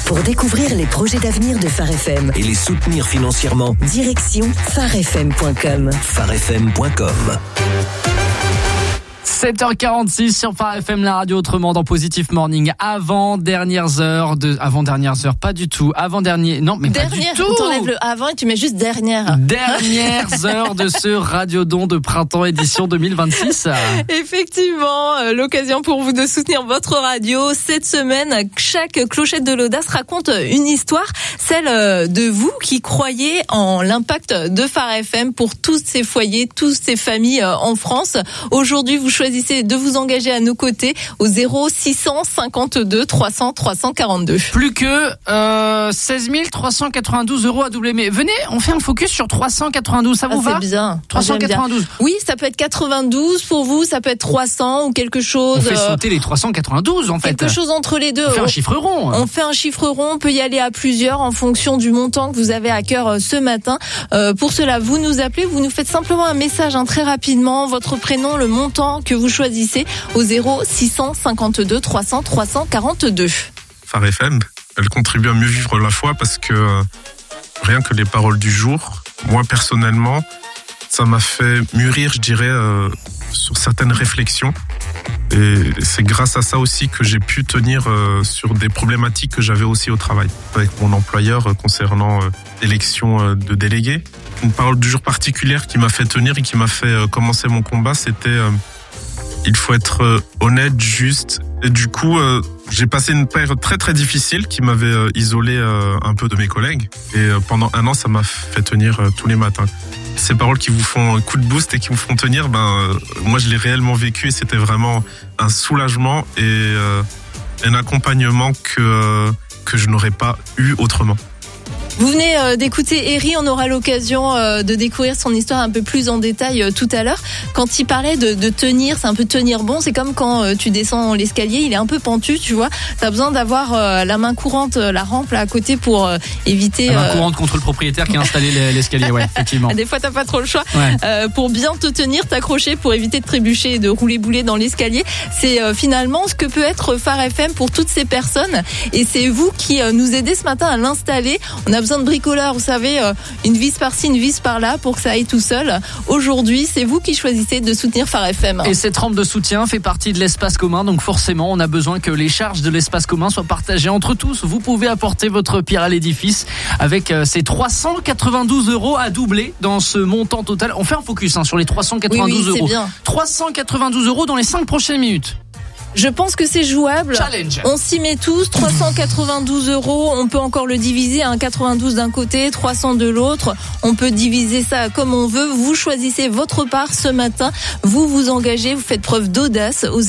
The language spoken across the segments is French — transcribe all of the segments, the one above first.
Pour découvrir les projets d'avenir de Phare FM et les soutenir financièrement, direction pharefm.com. pharefm.com. 7h46 sur Phare FM, la radio autrement dans Positive Morning. Avant-dernières heures, pas du tout. Non, mais pas du tout. T'enlèves le avant et tu mets juste dernière. Dernières heures de ce Radiodon de printemps édition 2026. Effectivement, l'occasion pour vous de soutenir votre radio. Cette semaine, chaque clochette de l'audace raconte une histoire, celle de vous qui croyez en l'impact de Phare FM pour tous ces foyers, toutes ces familles en France. Aujourd'hui, vous choisissez de vous engager à nos côtés au 0652 300 342. Plus que 16 392 € à doubler. Mais venez, on fait un focus sur 392. Ça vous va? C'est bien. 392. Bien. Oui, ça peut être 92 pour vous, ça peut être 300 ou quelque chose. On fait sauter les 392 en fait. Quelque chose entre les deux. On fait un chiffre rond. On fait un chiffre rond. On peut y aller à plusieurs en fonction du montant que vous avez à cœur ce matin. Pour cela, vous nous appelez, vous nous faites simplement un message très rapidement, votre prénom, le montant que vous choisissez au 0652 300 342. Phare FM, elle contribue à mieux vivre la foi parce que rien que les paroles du jour, moi personnellement, ça m'a fait mûrir, je dirais, sur certaines réflexions. Et c'est grâce à ça aussi que j'ai pu tenir sur des problématiques que j'avais aussi au travail avec mon employeur concernant l'élection de délégués. Une parole du jour particulière qui m'a fait tenir et qui m'a fait commencer mon combat, c'était il faut être honnête, juste. Et du coup, j'ai passé une période très très difficile qui m'avait isolé un peu de mes collègues. Et pendant 1 an, ça m'a fait tenir tous les matins. Ces paroles qui vous font un coup de boost et qui vous font tenir, moi je l'ai réellement vécu et c'était vraiment un soulagement et un accompagnement que je n'aurais pas eu autrement. Vous venez d'écouter Eri, on aura l'occasion de découvrir son histoire un peu plus en détail tout à l'heure. Quand il parlait de tenir, c'est un peu tenir bon, c'est comme quand tu descends l'escalier, il est un peu pentu, tu vois. T'as besoin d'avoir la main courante, la rampe là à côté pour éviter... La main courante contre le propriétaire qui a installé l'escalier, ouais, effectivement. Des fois, t'as pas trop le choix. Ouais. Pour bien te tenir, t'accrocher pour éviter de trébucher et de rouler boulet dans l'escalier. C'est finalement ce que peut être Phare FM pour toutes ces personnes. Et c'est vous qui nous aidez ce matin à l'installer. On a besoin de bricoleurs, vous savez, une vis par-ci, une vis par-là pour que ça aille tout seul. Aujourd'hui, c'est vous qui choisissez de soutenir Phare FM. Et cette rampe de soutien fait partie de l'espace commun, donc forcément, on a besoin que les charges de l'espace commun soient partagées entre tous. Vous pouvez apporter votre pierre à l'édifice avec ces 392 € à doubler dans ce montant total. On fait un focus sur les 392 €. C'est bien. 392 € dans les 5 prochaines minutes. Je pense que c'est jouable. Challenge. On s'y met tous. 392 €. On peut encore le diviser. 92 d'un côté, 300 de l'autre. On peut diviser ça comme on veut. Vous choisissez votre part ce matin. Vous vous engagez. Vous faites preuve d'audace au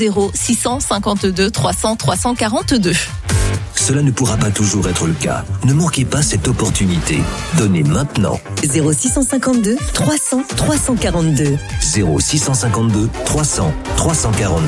0652 300 342. Cela ne pourra pas toujours être le cas. Ne manquez pas cette opportunité. Donnez maintenant. 0652 300 342. 0652 300 342.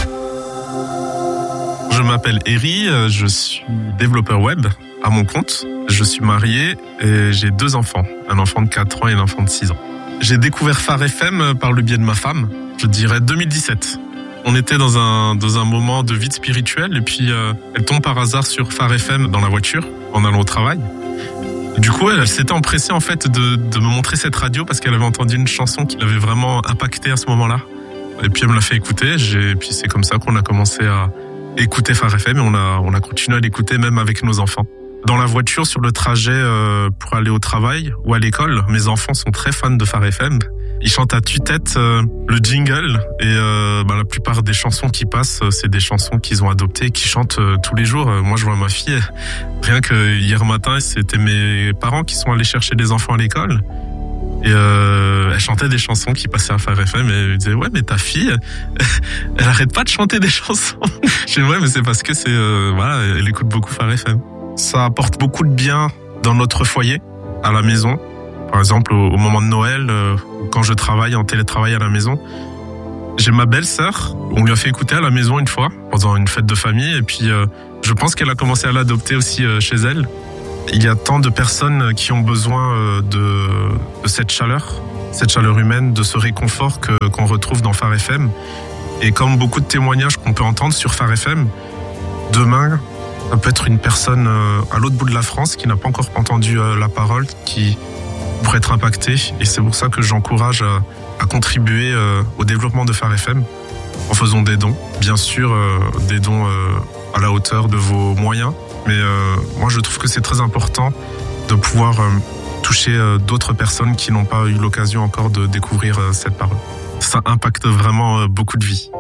Je m'appelle Eri, je suis développeur web à mon compte. Je suis marié et j'ai 2 enfants, un enfant de 4 ans et un enfant de 6 ans. J'ai découvert Phare FM par le biais de ma femme, je dirais 2017. On était dans un moment de vide spirituel et puis elle tombe par hasard sur Phare FM dans la voiture en allant au travail. Du coup, elle s'était empressée en fait de me montrer cette radio parce qu'elle avait entendu une chanson qui l'avait vraiment impactée à ce moment-là. Et puis elle me l'a fait écouter et puis c'est comme ça qu'on a commencé à écouter Phare FM et on a continué à l'écouter même avec nos enfants. Dans la voiture, sur le trajet pour aller au travail ou à l'école, mes enfants sont très fans de Phare FM. Ils chantent à tue-tête le jingle et la plupart des chansons qui passent, c'est des chansons qu'ils ont adoptées et qu'ils chantent tous les jours. Moi, je vois ma fille, rien que hier matin, c'était mes parents qui sont allés chercher des enfants à l'école. Et elle chantait des chansons qui passaient à Phare FM et elle me disait ouais mais ta fille elle arrête pas de chanter des chansons. Je dis ouais mais c'est parce que elle écoute beaucoup Phare FM. Ça apporte beaucoup de bien dans notre foyer, à la maison. Par exemple au moment de Noël, quand je travaille en télétravail à la maison, j'ai ma belle-sœur, on lui a fait écouter à la maison une fois pendant une fête de famille et puis je pense qu'elle a commencé à l'adopter aussi chez elle. Il y a tant de personnes qui ont besoin de cette chaleur humaine, de ce réconfort qu'on retrouve dans Phare FM. Et comme beaucoup de témoignages qu'on peut entendre sur Phare FM, demain, Ça peut être une personne à l'autre bout de la France qui n'a pas encore entendu la parole, qui pourrait être impactée. Et c'est pour ça que j'encourage à contribuer au développement de Phare FM en faisant des dons. Bien sûr, des dons à la hauteur de vos moyens. Mais moi, je trouve que c'est très important de pouvoir toucher d'autres personnes qui n'ont pas eu l'occasion encore de découvrir cette parole. Ça impacte vraiment beaucoup de vies.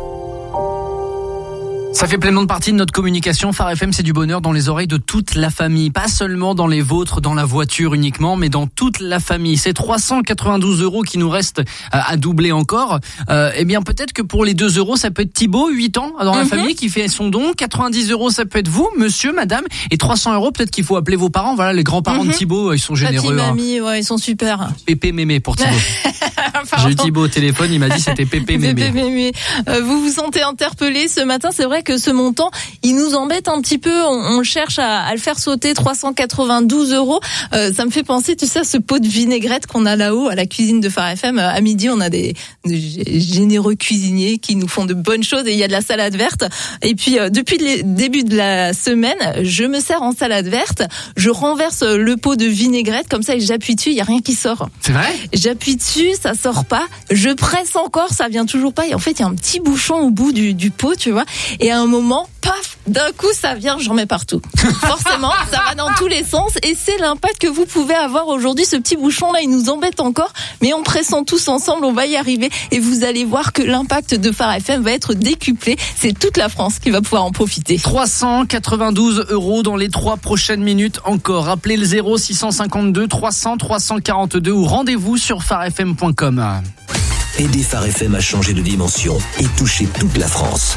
Ça fait pleinement partie de notre communication. Phare FM, c'est du bonheur dans les oreilles de toute la famille. Pas seulement dans les vôtres, dans la voiture uniquement, mais dans toute la famille. C'est 392 € qui nous restent à doubler encore. Eh bien, peut-être que pour les 2 €, ça peut être Thibaut, 8 ans, dans la famille, qui fait son don. 90 €, ça peut être vous, monsieur, madame. Et 300 €, peut-être qu'il faut appeler vos parents. Voilà, les grands-parents de Thibaut, ils sont généreux. Papy, mamie, ouais, ils sont super. Pépé mémé pour Thibaut. J'ai eu Thibaut au téléphone, il m'a dit c'était Pépé mémé. Vous vous sentez interpellé ce matin. C'est vrai que ce montant, il nous embête un petit peu. On cherche à le faire sauter, 392 €. Ça me fait penser, tu sais, à ce pot de vinaigrette qu'on a là-haut à la cuisine de Phare FM. À midi, on a des généreux cuisiniers qui nous font de bonnes choses et il y a de la salade verte. Et puis, depuis le début de la semaine, je me sers en salade verte. Je renverse le pot de vinaigrette comme ça et j'appuie dessus, il y a rien qui sort. C'est vrai? J'appuie dessus, ça sort pas. Je presse encore, ça vient toujours pas. Et en fait, il y a un petit bouchon au bout du pot, tu vois. Et à un moment, paf, d'un coup, ça vient, j'en mets partout. Forcément, ça va dans tous les sens. Et c'est l'impact que vous pouvez avoir aujourd'hui. Ce petit bouchon-là, il nous embête encore. Mais en pressant tous ensemble, on va y arriver. Et vous allez voir que l'impact de Phare FM va être décuplé. C'est toute la France qui va pouvoir en profiter. 392 € dans les 3 prochaines minutes encore. Appelez le 0652 300 342 ou rendez-vous sur pharefm.com. Aidez Phare FM à changer de dimension et toucher toute la France.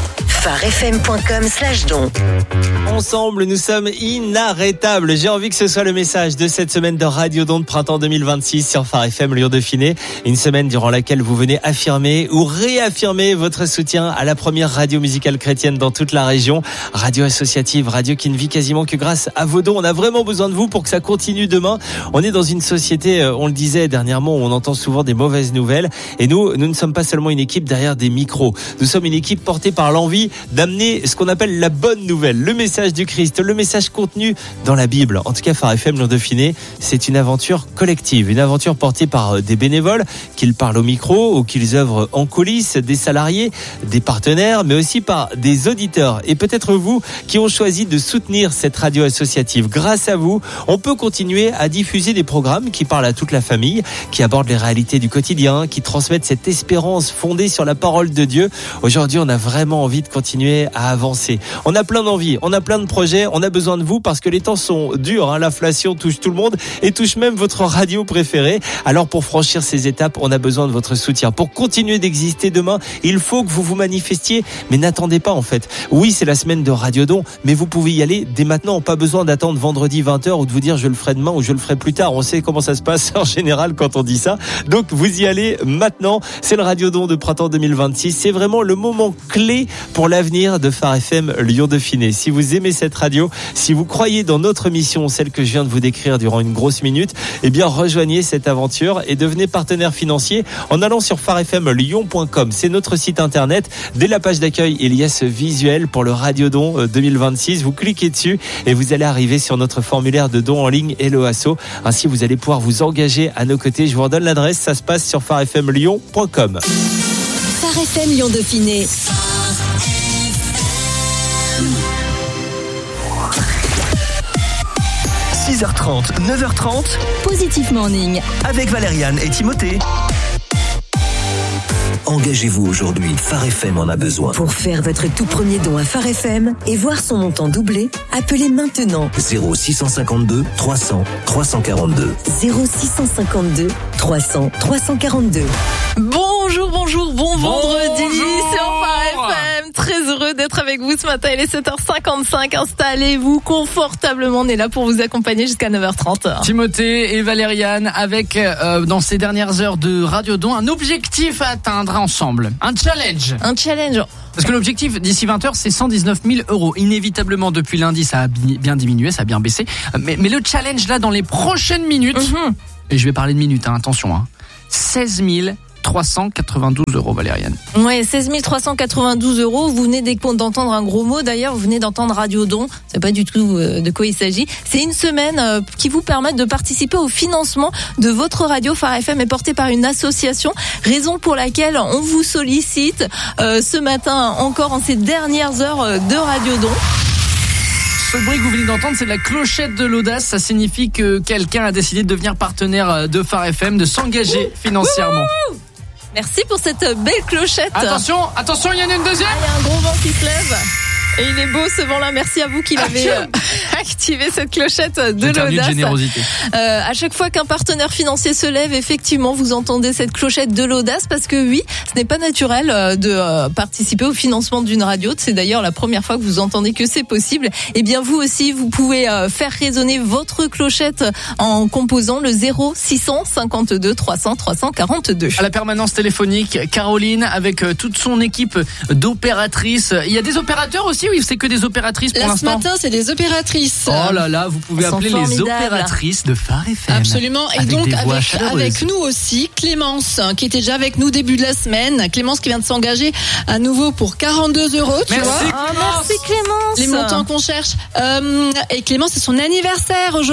pharefm.com/don. Ensemble, nous sommes inarrêtables. J'ai envie que ce soit le message de cette semaine de Radio Don de printemps 2026 sur Phare FM Lyon-Dauphiné. Une semaine durant laquelle vous venez affirmer ou réaffirmer votre soutien à la première radio musicale chrétienne dans toute la région. Radio associative, radio qui ne vit quasiment que grâce à vos dons. On a vraiment besoin de vous pour que ça continue demain. On est dans une société, on le disait dernièrement, où on entend souvent des mauvaises nouvelles. Et nous ne sommes pas seulement une équipe derrière des micros. Nous sommes une équipe portée par l'envie d'amener ce qu'on appelle la bonne nouvelle, le message du Christ, le message contenu dans la Bible. En tout cas, Phare FM Lyon-Dauphiné, c'est une aventure collective, une aventure portée par des bénévoles, qu'ils parlent au micro ou qu'ils œuvrent en coulisses, des salariés, des partenaires, mais aussi par des auditeurs. Et peut-être vous qui ont choisi de soutenir cette radio associative. Grâce à vous, on peut continuer à diffuser des programmes qui parlent à toute la famille, qui abordent les réalités du quotidien, qui transmettent cette espérance fondée sur la parole de Dieu. Aujourd'hui, on a vraiment envie de continuer à avancer. On a plein d'envies, on a plein de projets, on a besoin de vous parce que les temps sont durs. L'inflation touche tout le monde et touche même votre radio préférée. Alors pour franchir ces étapes, on a besoin de votre soutien. Pour continuer d'exister demain, il faut que vous vous manifestiez. Mais n'attendez pas en fait. Oui, c'est la semaine de Radio Don, mais vous pouvez y aller dès maintenant. Pas besoin d'attendre vendredi 20h ou de vous dire je le ferai demain ou je le ferai plus tard. On sait comment ça se passe en général quand on dit ça. Donc vous y allez maintenant. C'est le Radio Don de printemps 2026. C'est vraiment le moment clé pour l'avenir de Phare FM Lyon-Dauphiné. Si vous aimez cette radio, si vous croyez dans notre mission, celle que je viens de vous décrire durant une grosse minute, eh bien rejoignez cette aventure et devenez partenaire financier en allant sur pharefmlyon.com. C'est notre site internet. Dès la page d'accueil, il y a ce visuel pour le Radio Don 2026. Vous cliquez dessus et vous allez arriver sur notre formulaire de don en ligne et le Asso. Ainsi, vous allez pouvoir vous engager à nos côtés. Je vous redonne l'adresse. Ça se passe sur pharefmlyon.com. Phare FM Lyon-Dauphiné. 6h30, 9h30, Positif Morning. avec Valériane et Timothée. Engagez-vous aujourd'hui, Phare FM en a besoin. Pour faire votre tout premier don à Phare FM et voir son montant doubler, appelez maintenant 0652 300 342. 0652 300 342. Bonjour, bon vendredi Bonjour. sur Phare FM. Très heureux d'être avec vous ce matin. Il est 7h55. Installez-vous confortablement. On est là pour vous accompagner jusqu'à 9h30. Timothée et Valériane avec, dans ces dernières heures de Radio Don, un objectif à atteindre ensemble. Un challenge. Parce que l'objectif d'ici 20h, c'est 119 000 €. Inévitablement, depuis lundi, ça a bien diminué, ça a bien baissé. Mais le challenge là, dans les prochaines minutes, et je vais parler de minutes, attention, 16 392 €, Valériane. Ouais, 16 392 €. Vous venez d'entendre un gros mot. D'ailleurs, vous venez d'entendre Radio Don. C'est pas du tout de quoi il s'agit. C'est une semaine qui vous permet de participer au financement de votre radio. Phare FM est porté par une association. Raison pour laquelle on vous sollicite ce matin encore en ces dernières heures de Radio Don. Ce bruit que vous venez d'entendre, c'est la clochette de l'audace. Ça signifie que quelqu'un a décidé de devenir partenaire de Phare FM, de s'engager financièrement. Merci pour cette belle clochette. Attention, il y en a une deuxième. Il y a un gros vent qui se lève. Et il est beau ce vent-là. Merci à vous qui l'avez activé cette clochette de l'audace. Générosité. À chaque fois qu'un partenaire financier se lève, effectivement, vous entendez cette clochette de l'audace parce que oui, ce n'est pas naturel de participer au financement d'une radio. C'est d'ailleurs la première fois que vous entendez que c'est possible. Eh bien, vous aussi, vous pouvez faire résonner votre clochette en composant le 0652 300 342. À la permanence téléphonique, Caroline avec toute son équipe d'opératrices. Il y a des opérateurs aussi, oui, c'est que des opératrices pour l'instant. Ce matin, c'est des opératrices. Oh là là, vous pouvez appeler les opératrices de Phare FM. Absolument. Et donc, avec nous aussi, Clémence, qui était déjà avec nous début de la semaine. Clémence qui vient de s'engager à nouveau pour 42 €. Tu vois. Merci Clémence. Les montants qu'on cherche. Et Clémence, c'est son anniversaire aujourd'hui.